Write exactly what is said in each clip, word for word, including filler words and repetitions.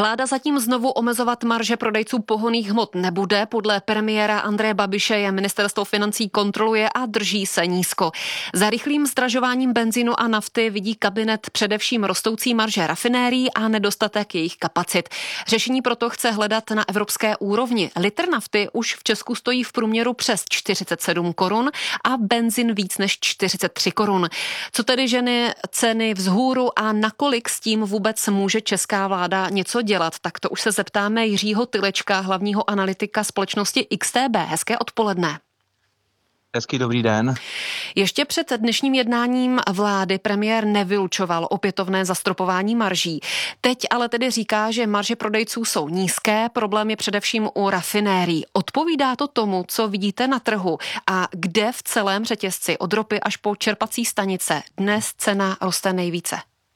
Vláda zatím znovu omezovat marže prodejců pohonných hmot nebude. Podle premiéra Andreje Babiše je ministerstvo financí kontroluje a drží se nízko. Za rychlým zdražováním benzínu a nafty vidí kabinet především rostoucí marže rafinérií a nedostatek jejich kapacit. Řešení proto chce hledat na evropské úrovni. Litr nafty už v Česku stojí v průměru přes čtyřicet sedm korun a benzin víc než čtyřicet tři korun. Co tedy ženy ceny vzhůru a nakolik s tím vůbec může česká vláda něco dělat, tak to už se zeptáme Jiřího Tylečka, hlavního analytika společnosti X T B. Hezké odpoledne. Hezký dobrý den. Ještě před dnešním jednáním vlády premiér nevylučoval opětovné zastropování marží. Teď ale tedy říká, že marže prodejců jsou nízké, problém je především u rafinérií. Odpovídá to tomu, co vidíte na trhu a kde v celém řetězci od ropy až po čerpací stanice dnes cena roste nejvíce?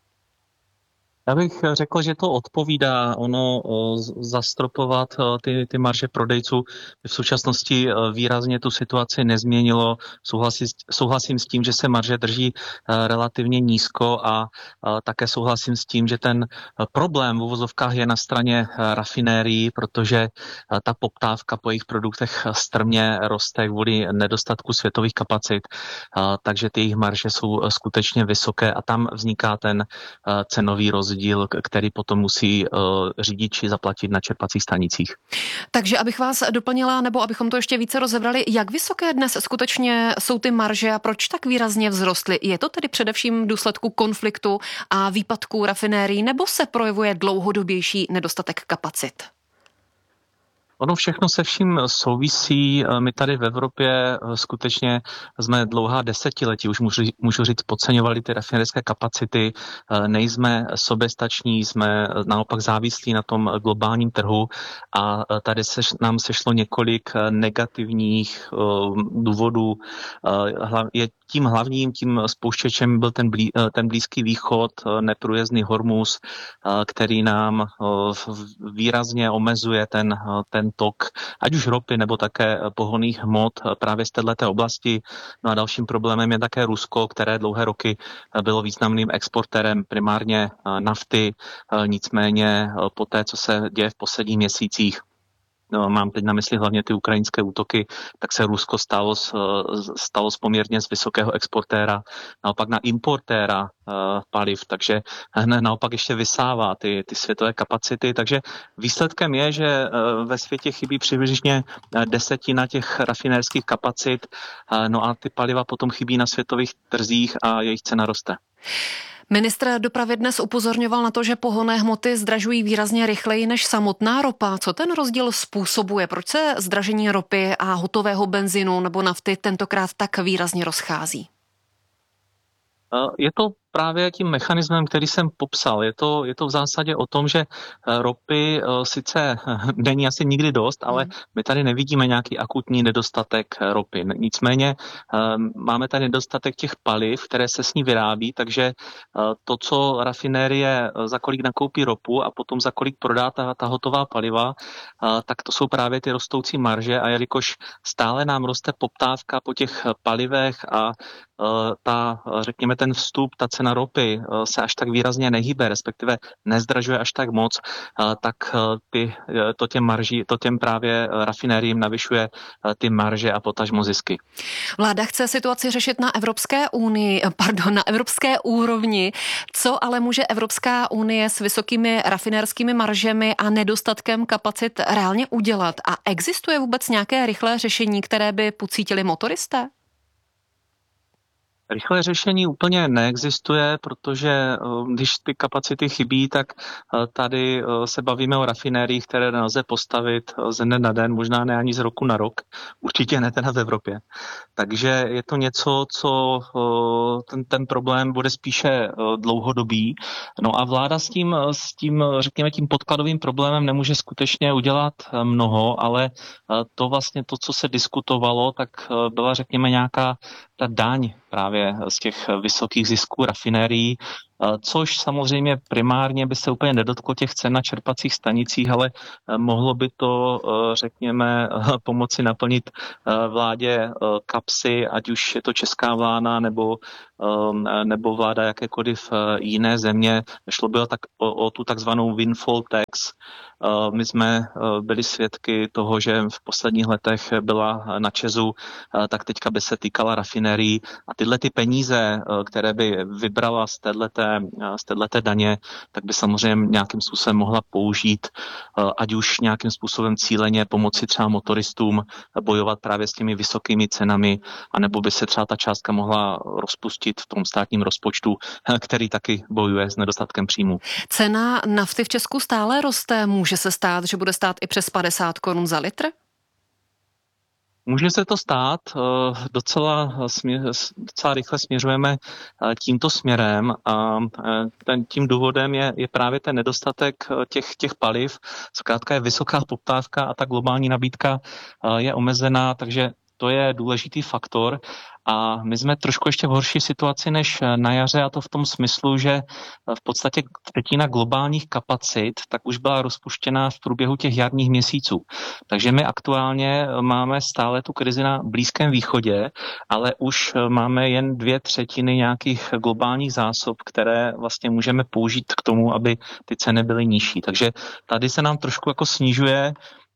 Já bych řekl, že to odpovídá. Ono zastropovat ty, ty marže prodejců v současnosti výrazně tu situaci nezměnilo. Souhlasím, souhlasím s tím, že se marže drží relativně nízko a také souhlasím s tím, že ten problém v uvozovkách je na straně rafinérií, protože ta poptávka po jejich produktech strmě roste kvůli nedostatku světových kapacit, takže ty jejich marže jsou skutečně vysoké a tam vzniká ten cenový rozdíl, který potom musí uh, řidiči zaplatit na čerpacích stanicích. Takže abych vás doplnila, nebo abychom to ještě více rozebrali, jak vysoké dnes skutečně jsou ty marže a proč tak výrazně vzrostly? Je to tedy především v důsledku konfliktu a výpadků rafinérií, nebo se projevuje dlouhodobější nedostatek kapacit? Ono všechno se vším souvisí. My tady v Evropě skutečně jsme dlouhá desetiletí, už můžu, můžu říct, podceňovali ty rafinérické kapacity, nejsme soběstační, jsme naopak závislí na tom globálním trhu a tady se, nám sešlo několik negativních důvodů. Je tím hlavním, tím spouštěčem byl ten, blí, ten Blízký východ, neprůjezdný Hormuz, který nám výrazně omezuje ten, ten tok, ať už ropy nebo také pohonných hmot právě z této oblasti. No a dalším problémem je také Rusko, které dlouhé roky bylo významným exportérem primárně nafty, nicméně po té, co se děje v posledních měsících, no, mám teď na mysli hlavně ty ukrajinské útoky, tak se Rusko stalo z, stalo z poměrně z vysokého exportéra naopak na importéra uh, paliv, takže hned naopak ještě vysává ty, ty světové kapacity, takže výsledkem je, že uh, ve světě chybí přibližně desetina těch rafinérských kapacit, uh, no a ty paliva potom chybí na světových trzích a jejich cena roste. Ministr dopravy dnes upozorňoval na to, že pohonné hmoty zdražují výrazně rychleji než samotná ropa. Co ten rozdíl způsobuje? Proč se zdražení ropy a hotového benzínu nebo nafty tentokrát tak výrazně rozchází? Je to právě tím mechanismem, který jsem popsal. Je to, je to v zásadě o tom, že ropy sice není asi nikdy dost, ale my tady nevidíme nějaký akutní nedostatek ropy. Nicméně máme tady nedostatek těch paliv, které se s ní vyrábí, takže to, co rafinérie za kolik nakoupí ropu a potom za kolik prodá ta, ta hotová paliva, tak to jsou právě ty rostoucí marže a jelikož stále nám roste poptávka po těch palivech a ta, řekněme, ten vstup, ta cena ropy se až tak výrazně nehýbe, respektive nezdražuje až tak moc, tak ty, to těm marží, to těm právě rafinériím navyšuje ty marže a potažmo zisky. Vláda chce situaci řešit na Evropské unii, pardon, na evropské úrovni. Co ale může Evropská unie s vysokými rafinérskými maržemi a nedostatkem kapacit reálně udělat? A existuje vůbec nějaké rychlé řešení, které by pocítili motoristé? Rychlé řešení úplně neexistuje, protože když ty kapacity chybí, tak tady se bavíme o rafinériích, které nelze postavit ze dne na den, možná ne ani z roku na rok, určitě ne teda v Evropě. Takže je to něco, co ten, ten problém bude spíše dlouhodobý. No a vláda s tím, s tím, řekněme, tím podkladovým problémem nemůže skutečně udělat mnoho, ale to vlastně to, co se diskutovalo, tak byla, řekněme, nějaká ta daň právě z těch vysokých zisků rafinérií, což samozřejmě primárně by se úplně nedotklo těch cen na čerpacích stanicích, ale mohlo by to, řekněme, pomoci naplnit vládě kapsy, ať už je to česká vláda nebo, nebo vláda jakékoliv jiné země. Šlo by tak o, o tu takzvanou windfall tax. My jsme byli svědky toho, že v posledních letech byla na ČEZu, tak teďka by se týkala rafinérií a tyhle ty peníze, které by vybrala z téhleté, z téhleté daně, tak by samozřejmě nějakým způsobem mohla použít, ať už nějakým způsobem cíleně pomoci třeba motoristům bojovat právě s těmi vysokými cenami, anebo by se třeba ta částka mohla rozpustit v tom státním rozpočtu, který taky bojuje s nedostatkem příjmu. Cena nafty v Česku stále roste. Může se stát, že bude stát i přes padesát korun za litr? Může se to stát, docela, docela rychle směřujeme tímto směrem a ten, tím důvodem je, je právě ten nedostatek těch, těch paliv. Zkrátka je vysoká poptávka a ta globální nabídka je omezená, takže to je důležitý faktor. A my jsme trošku ještě v horší situaci než na jaře, a to v tom smyslu, že v podstatě třetina globálních kapacit tak už byla rozpuštěna v průběhu těch jarních měsíců. Takže my aktuálně máme stále tu krizi na Blízkém východě, ale už máme jen dvě třetiny nějakých globálních zásob, které vlastně můžeme použít k tomu, aby ty ceny byly nižší. Takže tady se nám trošku jako snižuje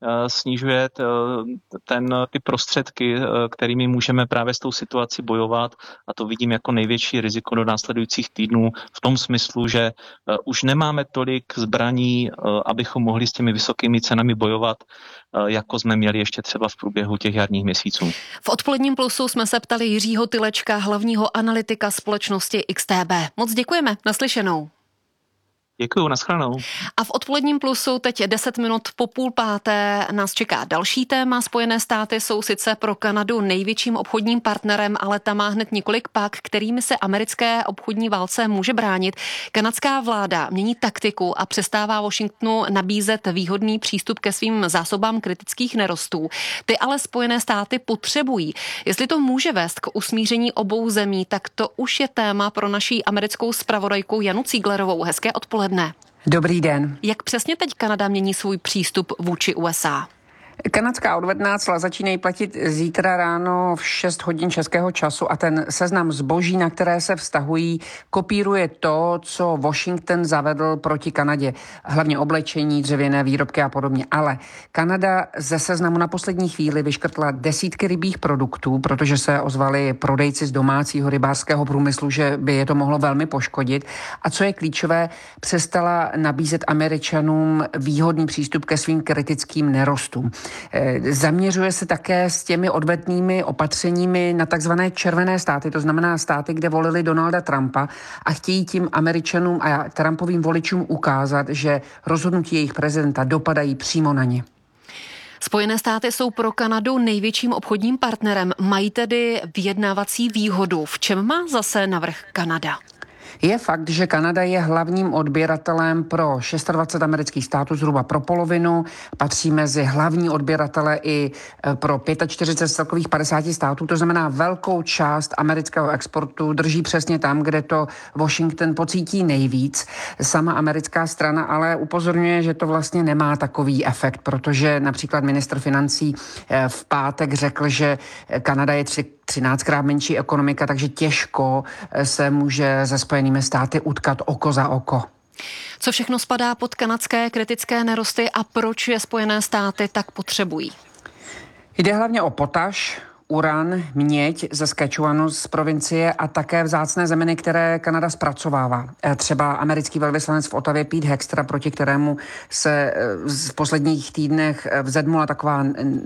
snižuje ten, ty prostředky, kterými můžeme právě s tou situací bojovat, a to vidím jako největší riziko do následujících týdnů v tom smyslu, že už nemáme tolik zbraní, abychom mohli s těmi vysokými cenami bojovat, jako jsme měli ještě třeba v průběhu těch jarních měsíců. V odpoledním plusu jsme se ptali Jiřího Tylečka, hlavního analytika společnosti X T B. Moc děkujeme, naslyšenou. Děkuju, nashledanou. A v odpoledním plusu teď deset minut po půl páté nás čeká další téma. Spojené státy jsou sice pro Kanadu největším obchodním partnerem, ale ta má hned několik pak, kterými se americké obchodní válce může bránit. Kanadská vláda mění taktiku a přestává Washingtonu nabízet výhodný přístup ke svým zásobám kritických nerostů. Ty ale Spojené státy potřebují. Jestli to může vést k usmíření obou zemí, tak to už je téma pro naší americkou zpravodajku Janu Cíglerovou. Hezké odpoledne. Dobrý den. Jak přesně teď Kanada mění svůj přístup vůči U S A? Kanadská odvetná cla začínají platit zítra ráno v šest hodin českého času a ten seznam zboží, na které se vztahují, kopíruje to, co Washington zavedl proti Kanadě. Hlavně oblečení, dřevěné výrobky a podobně. Ale Kanada ze seznamu na poslední chvíli vyškrtla desítky rybích produktů, protože se ozvali prodejci z domácího rybářského průmyslu, že by je to mohlo velmi poškodit. A co je klíčové, přestala nabízet Američanům výhodný přístup ke svým kritickým nerostům. Zaměřuje se také s těmi odvetnými opatřeními na takzvané červené státy, to znamená státy, kde volili Donalda Trumpa a chtějí tím Američanům a Trumpovým voličům ukázat, že rozhodnutí jejich prezidenta dopadají přímo na ně. Spojené státy jsou pro Kanadu největším obchodním partnerem. Mají tedy vyjednávací výhodu. V čem má zase navrch Kanada? Je fakt, že Kanada je hlavním odběratelem pro dvacet šest amerických států, zhruba pro polovinu. Patří mezi hlavní odběratele i pro čtyřicet pět z celkových padesáti států. To znamená, velkou část amerického exportu drží přesně tam, kde to Washington pocítí nejvíc. Sama americká strana ale upozorňuje, že to vlastně nemá takový efekt, protože například ministr financí v pátek řekl, že Kanada je tři třináctkrát menší ekonomika, takže těžko se může se Spojenými státy utkat oko za oko. Co všechno spadá pod kanadské kritické nerosty a proč je Spojené státy tak potřebují? Jde hlavně o potaš, uran, měď ze Saskatchewanu z provincie a také vzácné zeminy, které Kanada zpracovává. Třeba americký velvyslanec v Ottawě Pete Hegseth, proti kterému se v posledních týdnech vzedmula taková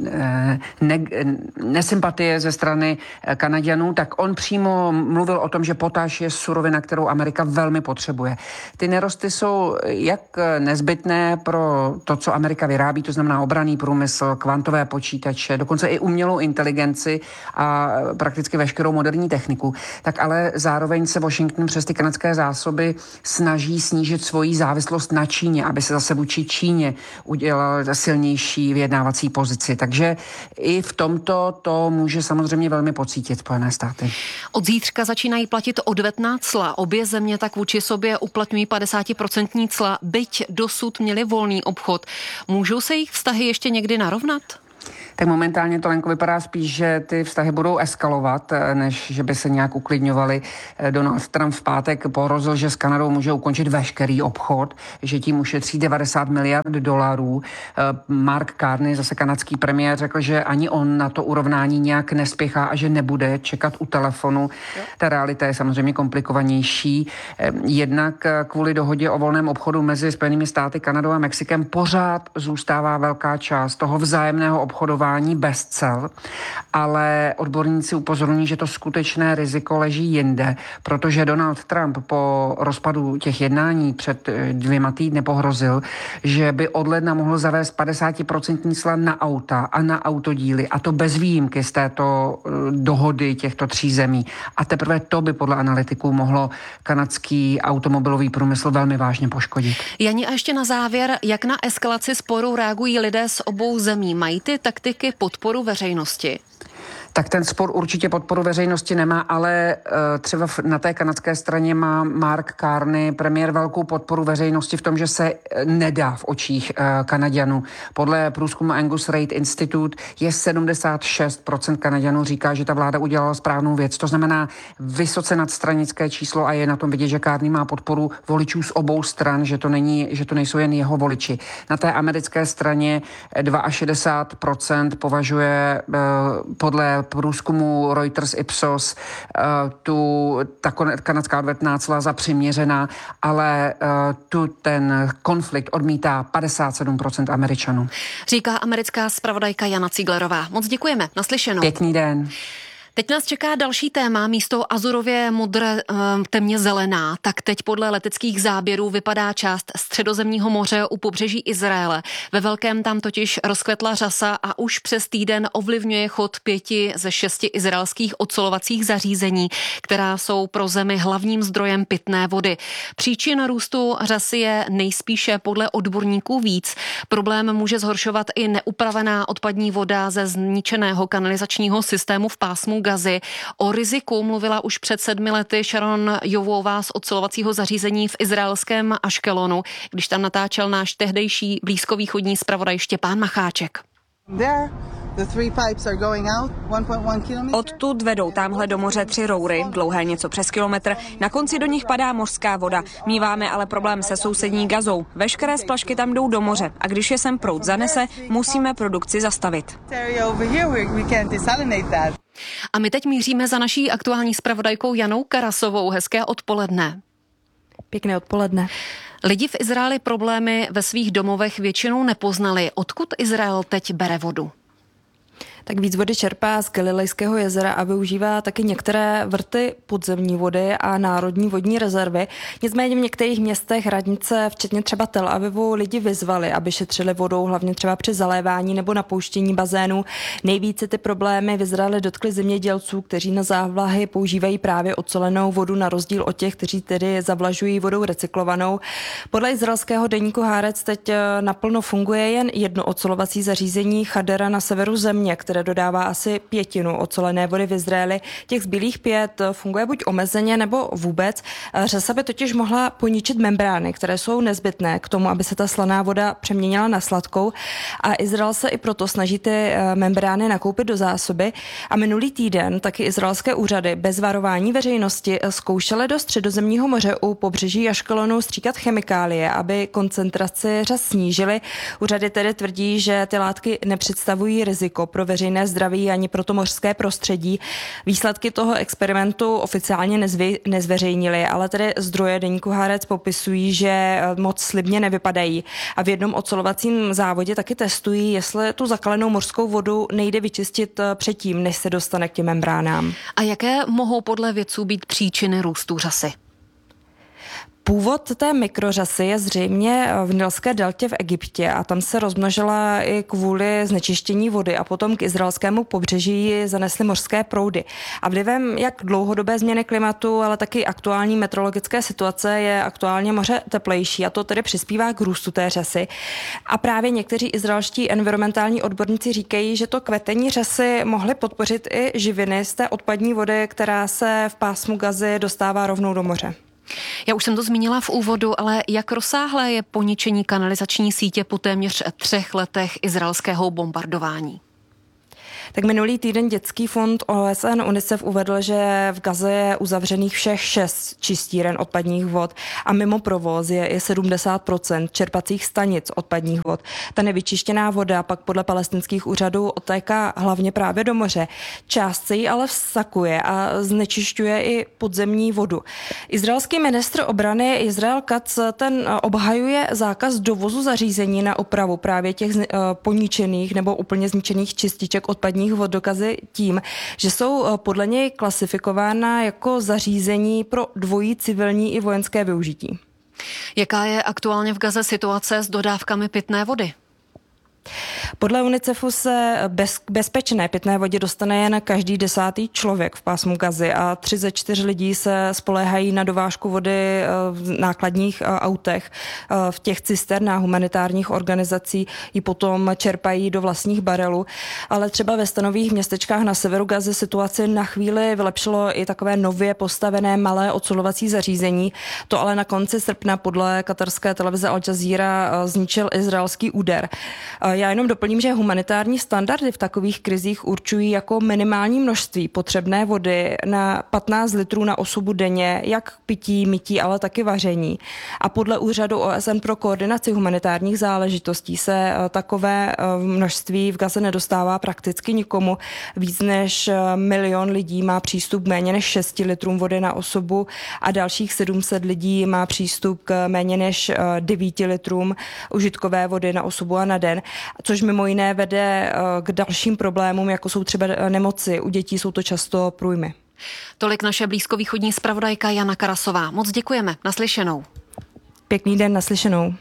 ne- nesympatie ze strany Kanaďanů, tak on přímo mluvil o tom, že potaš je surovina, kterou Amerika velmi potřebuje. Ty nerosty jsou jak nezbytné pro to, co Amerika vyrábí, to znamená obranný průmysl, kvantové počítače, dokonce i umělou inteligenci, munici a prakticky veškerou moderní techniku, tak ale zároveň se Washington přes ty kanadské zásoby snaží snížit svoji závislost na Číně, aby se zase vůči Číně udělal silnější vyjednávací pozici. Takže i v tomto to může samozřejmě velmi pocítit Spojené státy. Od zítřka začínají platit odvetná cla. Obě země tak vůči sobě uplatňují padesátiprocentní cla, byť dosud měli volný obchod. Můžou se jejich vztahy ještě někdy narovnat? Tak momentálně to, Lenko, vypadá spíš, že ty vztahy budou eskalovat, než že by se nějak uklidňovaly. Donald Trump v pátek pohrozil, že s Kanadou může ukončit veškerý obchod, že tím ušetří devadesát miliard dolarů. Mark Carney, zase kanadský premiér, řekl, že ani on na to urovnání nějak nespěchá a že nebude čekat u telefonu. Ta realita je samozřejmě komplikovanější. Jednak kvůli dohodě o volném obchodu mezi Spojenými státy, Kanadou a Mexikem pořád zůstává velká část toho vzájemného obchodování bez cel, ale odborníci upozorňují, že to skutečné riziko leží jinde, protože Donald Trump po rozpadu těch jednání před dvěma týdny pohrozil, že by od ledna mohl zavést padesátiprocentní cla na auta a na autodíly, a to bez výjimky z této dohody těchto tří zemí. A teprve to by podle analytiků mohlo kanadský automobilový průmysl velmi vážně poškodit. Jani, a ještě na závěr, jak na eskalaci sporu reagují lidé z obou zemí? Mají ty taktiky podporu veřejnosti? Tak ten spor určitě podporu veřejnosti nemá, ale uh, třeba na té kanadské straně má Mark Carney, premiér, velkou podporu veřejnosti v tom, že se nedá v očích uh, Kanaďanů. Podle průzkumu Angus Reid Institute je sedmdesát šest procent Kanaďanů říká, že ta vláda udělala správnou věc. To znamená vysoce nadstranické číslo a je na tom vidět, že Carney má podporu voličů z obou stran, že to není, že to nejsou jen jeho voliči. Na té americké straně šedesát dva procent považuje uh, podle průzkumu Reuters Ipsos tu ta kanadská odvetná cla za přiměřená, ale tu ten konflikt odmítá padesát sedm procent Američanů. Říká americká zpravodajka Jana Ciglerová. Moc děkujeme. Naslyšenou. Pěkný den. Teď nás čeká další téma. Místo azurově modré, temně zelená, tak teď podle leteckých záběrů vypadá část Středozemního moře u pobřeží Izraele. Ve velkém tam totiž rozkvetla řasa a už přes týden ovlivňuje chod pěti ze šesti izraelských ocelovacích zařízení, která jsou pro zemi hlavním zdrojem pitné vody. Příčin růstu řasy je nejspíše podle odborníků víc. Problém může zhoršovat i neupravená odpadní voda ze zničeného kanalizačního systému v pásmu Gazy. O riziku mluvila už před sedmi lety Sharon Jovová z ocelovacího zařízení v izraelském Aškelonu, když tam natáčel náš tehdejší blízkovýchodní zpravodaj Štěpán Macháček. Odtud vedou tamhle do moře tři roury, dlouhé něco přes kilometr. Na konci do nich padá mořská voda. Míváme ale problém se sousední Gazou. Veškeré splašky tam jdou do moře a když je sem proud zanese, musíme produkci zastavit. A my teď míříme za naší aktuální zpravodajkou Janou Karasovou. Hezké odpoledne. Pěkné odpoledne. Lidi v Izraeli problémy ve svých domovech většinou nepoznali. Odkud Izrael teď bere vodu? Tak víc vody čerpá z Galilejského jezera a využívá taky některé vrty podzemní vody a národní vodní rezervy. Nicméně v některých městech radnice, včetně třeba Tel Avivu, lidi vyzvali, aby šetřili vodou, hlavně třeba při zalévání nebo napouštění bazénů. Nejvíce ty problémy v Izraeli dotkly zemědělců, kteří na závlahy používají právě ocolenou vodu na rozdíl od těch, kteří tedy zavlažují vodou recyklovanou. Podle izraelského deníku Haaretz teď naplno funguje jen jedno ocolovací zařízení Chadera na severu země, které dodává asi pětinu ocolené vody v Izraeli. Těch zbylých pět funguje buď omezeně nebo vůbec. Řasa by totiž mohla poničit membrány, které jsou nezbytné k tomu, aby se ta slaná voda přeměnila na sladkou. A Izrael se i proto snaží ty membrány nakoupit do zásoby. A minulý týden taky izraelské úřady bez varování veřejnosti zkoušely do Středozemního moře u pobřeží Aškelonu stříkat chemikálie, aby koncentraci řas snížily. Úřady tedy tvrdí, že ty látky nepředstavují riziko pro veřejnost veřejné zdraví ani pro to mořské prostředí. Výsledky toho experimentu oficiálně nezvy, nezveřejnili, ale tedy zdroje deníku Haaretz popisují, že moc slibně nevypadají. A v jednom ocelovacím závodě taky testují, jestli tu zakalenou mořskou vodu nejde vyčistit předtím, než se dostane k těm membránám. A jaké mohou podle vědců být příčiny růstu řasy? Původ té mikrořasy je zřejmě v Nilské deltě v Egyptě a tam se rozmnožila i kvůli znečištění vody a potom k izraelskému pobřeží zanesly mořské proudy. A vlivem jak dlouhodobé změny klimatu, ale taky aktuální meteorologické situace je aktuálně moře teplejší a to tedy přispívá k růstu té řasy. A právě někteří izraelští environmentální odborníci říkají, že to kvetení řasy mohly podpořit i živiny z té odpadní vody, která se v pásmu Gazy dostává rovnou do moře. Já už jsem to zmínila v úvodu, ale jak rozsáhlé je poničení kanalizační sítě po téměř třech letech izraelského bombardování? Tak minulý týden Dětský fond O S N UNICEF uvedl, že v Gaze je uzavřených všech šest čistíren odpadních vod a mimo provoz je i sedmdesát procent čerpacích stanic odpadních vod. Ta nevyčištěná voda pak podle palestinských úřadů odtéká hlavně právě do moře. Část se jí ale vsakuje a znečišťuje i podzemní vodu. Izraelský ministr obrany Izrael Katz ten obhajuje zákaz dovozu zařízení na opravu právě těch poničených nebo úplně zničených čističek odpadních vod do Gazy tím, že jsou podle něj klasifikována jako zařízení pro dvojí civilní i vojenské využití. Jaká je aktuálně v Gaze situace s dodávkami pitné vody? Podle UNICEFu se bez, bezpečné pitné vodě dostane jen každý desátý člověk v pásmu Gazy a tři ze čtyř lidí se spoléhají na dovážku vody v nákladních autech. V těch cisternách humanitárních organizací ji potom čerpají do vlastních barelů, ale třeba ve stanových městečkách na severu Gazy situaci na chvíli vylepšilo i takové nově postavené malé odsolovací zařízení. To ale na konci srpna podle katarské televize Al Jazeera zničil izraelský úder. Já jenom doplním, že humanitární standardy v takových krizích určují jako minimální množství potřebné vody na patnáct litrů na osobu denně, jak pití, mytí, ale taky vaření. A podle úřadu O S N pro koordinaci humanitárních záležitostí se takové množství v Gaze nedostává prakticky nikomu. Víc než milion lidí má přístup méně než šesti litrům vody na osobu a dalších sedm set lidí má přístup k méně než devíti litrům užitkové vody na osobu a na den. Což mimo jiné vede k dalším problémům, jako jsou třeba nemoci. U dětí jsou to často průjmy. Tolik naše blízkovýchodní zpravodajka Jana Karasová. Moc děkujeme. Naslyšenou. Pěkný den, naslyšenou.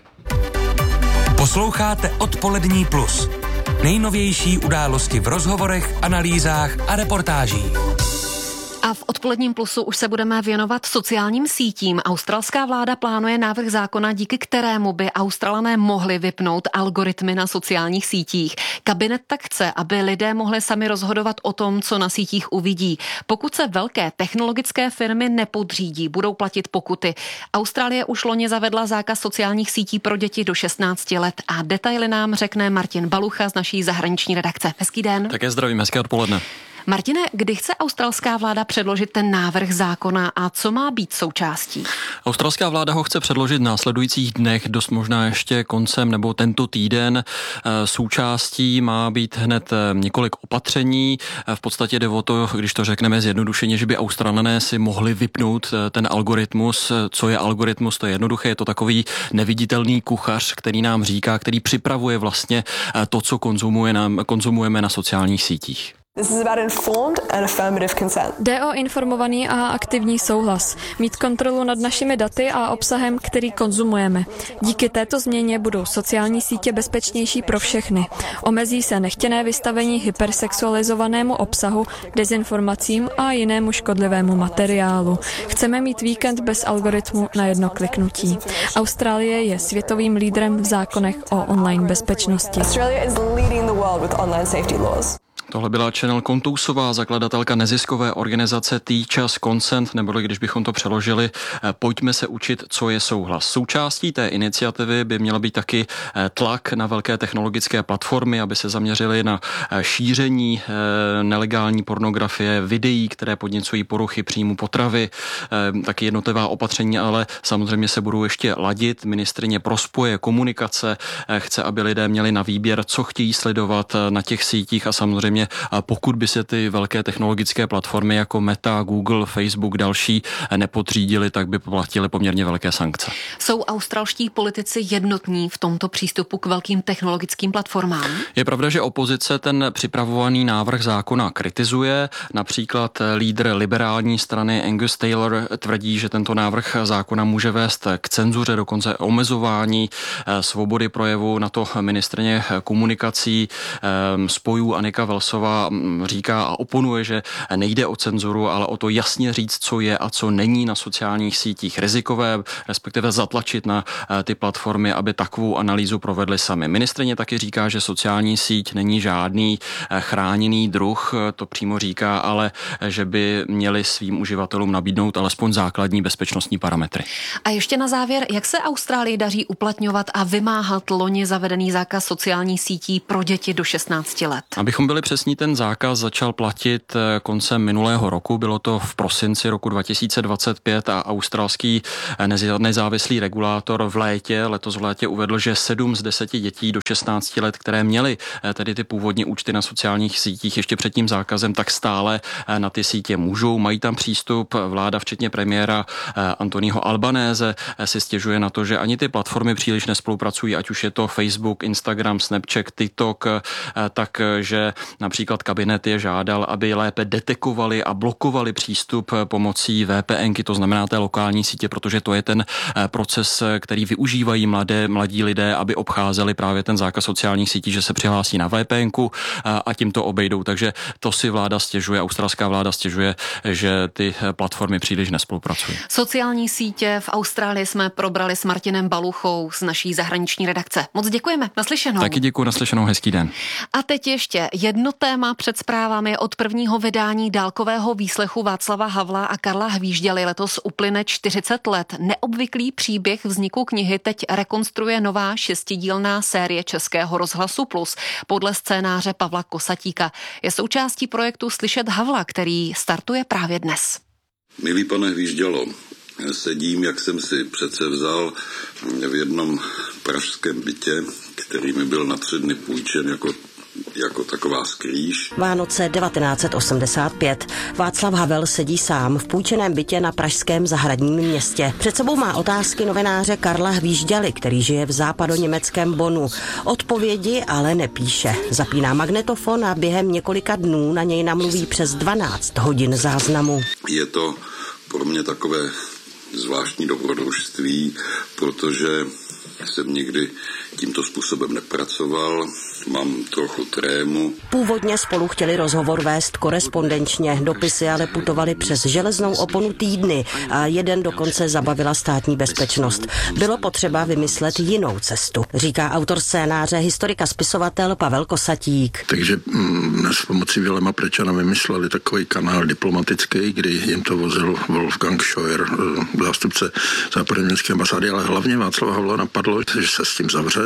Posloucháte Odpolední plus. Nejnovější události v rozhovorech, analýzách a reportážích. A v Odpoledním plusu už se budeme věnovat sociálním sítím. Australská vláda plánuje návrh zákona, díky kterému by Australané mohli vypnout algoritmy na sociálních sítích. Kabinet tak chce, aby lidé mohli sami rozhodovat o tom, co na sítích uvidí. Pokud se velké technologické firmy nepodřídí, budou platit pokuty. Austrálie už loni zavedla zákaz sociálních sítí pro děti do šestnácti let a detaily nám řekne Martin Balucha z naší zahraniční redakce. Hezký den. Také zdravím, hezké odpoledne. Martine, kdy chce australská vláda předložit ten návrh zákona a co má být součástí? Australská vláda ho chce předložit v následujících dnech, dost možná ještě koncem nebo tento týden. Součástí má být hned několik opatření. V podstatě jde o to, když to řekneme zjednodušeně, že by Australané si mohli vypnout ten algoritmus. Co je algoritmus? To je jednoduché, je to takový neviditelný kuchař, který nám říká, který připravuje vlastně to, co konzumuje nám, konzumujeme na sociálních sítích. Jde o informovaný a aktivní souhlas. Mít kontrolu nad našimi daty a obsahem, který konzumujeme. Díky této změně budou sociální sítě bezpečnější pro všechny. Omezí se nechtěné vystavení hypersexualizovanému obsahu, dezinformacím a jinému škodlivému materiálu. Chceme mít víkend bez algoritmu na jedno kliknutí. Austrálie je světovým lídrem v zákonech o online bezpečnosti. Tohle byla Chanel Kontousová, zakladatelka neziskové organizace Teach Us Consent, nebo když bychom to přeložili, pojďme se učit, co je souhlas. Součástí té iniciativy by měla být taky tlak na velké technologické platformy, aby se zaměřily na šíření nelegální pornografie, videí, které podněcují poruchy příjmu potravy, taky jednotlivá opatření, ale samozřejmě se budou ještě ladit. Ministryně pro spoje, komunikace chce, aby lidé měli na výběr, co chtějí sledovat na těch sítích a samozřejmě samozřejmě pokud by se ty velké technologické platformy jako Meta, Google, Facebook, další nepodřídily, tak by platily poměrně velké sankce. Jsou australští politici jednotní v tomto přístupu k velkým technologickým platformám? Je pravda, že opozice ten připravovaný návrh zákona kritizuje. Například lídr liberální strany Angus Taylor tvrdí, že tento návrh zákona může vést k cenzuře, dokonce omezování svobody projevu. Na to ministryně komunikací spojů Anika Velsová říká a oponuje, že nejde o cenzuru, ale o to jasně říct, co je a co není na sociálních sítích rizikové, respektive zatlačit na ty platformy, aby takovou analýzu provedly sami. Ministryně taky říká, že sociální síť není žádný chráněný druh, to přímo říká, ale že by měli svým uživatelům nabídnout alespoň základní bezpečnostní parametry. A ještě na závěr, jak se Austrálii daří uplatňovat a vymáhat loni zavedený zákaz sociálních sítí pro děti do šestnácti let? Abychom byli přesní, ten zákaz začal platit koncem minulého roku, bylo to v prosinci roku dva tisíce dvacet pět a australský nezávislý regulátor v létě, letos v létě uvedl, že sedm z deseti dětí do šestnácti let, které měly tedy ty původní účty na sociálních sítích ještě před tím zákazem, tak stále na ty sítě můžou, mají tam přístup. Vláda včetně premiéra Anthonyho Albanese si stěžuje na to, že ani ty platformy příliš nespolupracují, ať už je to Facebook, Instagram, Snapchat, TikTok, takže například kabinet je žádal, aby lépe detekovali a blokovali přístup pomocí V P N ky, to znamená té lokální sítě, protože to je ten proces, který využívají mladé, mladí lidé, aby obcházeli právě ten zákaz sociálních sítí, že se přihlásí na V P N ku a tím to obejdou. Takže to si vláda stěžuje, australská vláda stěžuje, že ty platformy příliš nespolupracují. Sociální sítě v Austrálii jsme probrali s Martinem Baluchou z naší zahraniční redakce. Moc děkujeme, naslyšenou. Taky děkuji, naslyšenou, hezký den. A teď ještě jedno téma před zprávami. Od prvního vydání dálkového výslechu Václava Havla a Karla Hvížděly letos uplyne čtyřicet let. Neobvyklý příběh vzniku knihy teď rekonstruuje nová šestidílná série Českého rozhlasu Plus podle scénáře Pavla Kosatíka. Je součástí projektu Slyšet Havla, který startuje právě dnes. Milý pane Hvíždělo, sedím, jak jsem si přece vzal, v jednom pražském bytě, který mi byl na tři dny půjčen jako jako taková skrýš. Vánoce devatenáct osmdesát pět. Václav Havel sedí sám v půjčeném bytě na pražském zahradním městě. Před sebou má otázky novináře Karla Hvížděly, který žije v západoněmeckém Bonnu. Odpovědi ale nepíše. Zapíná magnetofon a během několika dnů na něj namluví přes dvanáct hodin záznamu. Je to pro mě takové zvláštní dobrodružství, protože jsem nikdy tímto způsobem nepracoval, mám trochu trému. Původně spolu chtěli rozhovor vést korespondenčně, dopisy ale putovaly přes železnou oponu týdny a jeden dokonce zabavila státní bezpečnost. Bylo potřeba vymyslet jinou cestu, říká autor scénáře, historik a spisovatel Pavel Kosatík. Takže mm, s pomocí Vilema Prečana vymysleli takový kanál diplomatický, kdy jim to vozil Wolfgang Scheuer, zástupce západoněmecké ambasády, ale hlavně Václava Havla napadlo, že se s tím zavře,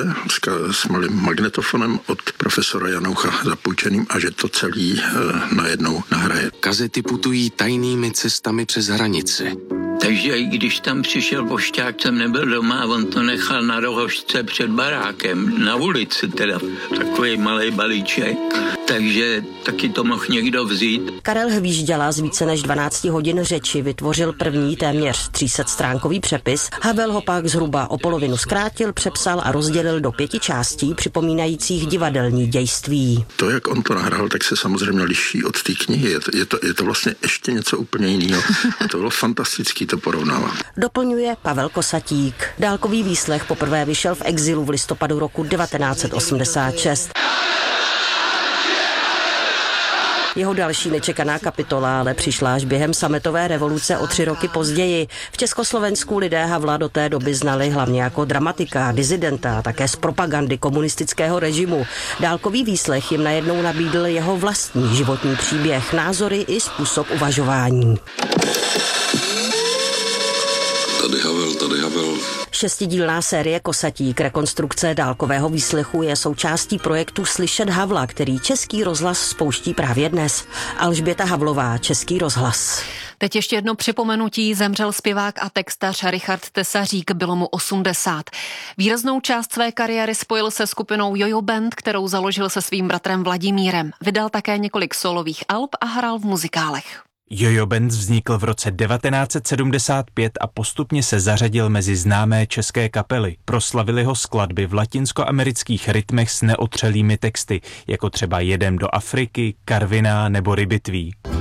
s malým magnetofonem od profesora Janoucha zapůjčeným a že to celý e, najednou nahraje. Kazety putují tajnými cestami přes hranici. Takže i když tam přišel pošťák, jsem nebyl doma, on to nechal na rohožce před barákem, na ulici teda, takový malej balíček, takže taky to mohl někdo vzít. Karel Hvížděla z více než dvanácti hodin řeči vytvořil první téměř tři sta stránkový přepis. Havel ho pak zhruba o polovinu zkrátil, přepsal a rozdělil do pěti částí připomínajících divadelní dějství. To, jak on to nahrál, tak se samozřejmě liší od té knihy. Je to, je to, je to vlastně ještě něco úplně jiného. A to bylo fantastický to porovnávat. Doplňuje Pavel Kosatík. Dálkový výslech poprvé vyšel v exilu v listopadu roku devatenáct osmdesát šest. Jeho další nečekaná kapitola ale přišla až během sametové revoluce o tři roky později. V Československu lidé Havla do té doby znali hlavně jako dramatika, dizidenta, také z propagandy komunistického režimu. Dálkový výslech jim najednou nabídl jeho vlastní životní příběh, názory i způsob uvažování. Tady Havel, tady Havel. Šestidílná série Kosatík rekonstrukce dálkového výslechu je součástí projektu Slyšet Havla, který Český rozhlas spouští právě dnes. Alžběta Havlová, Český rozhlas. Teď ještě jedno připomenutí. Zemřel zpěvák a textař Richard Tesařík, bylo mu osmdesát. Výraznou část své kariéry spojil se skupinou Jojo Band, kterou založil se svým bratrem Vladimírem. Vydal také několik solových alb a hrál v muzikálech. Jojo Band vznikl v roce devatenáct set sedmdesát pět a postupně se zařadil mezi známé české kapely. Proslavili ho skladby v latinskoamerických rytmech s neotřelými texty, jako třeba Jedem do Afriky, Karviná nebo Rybitví.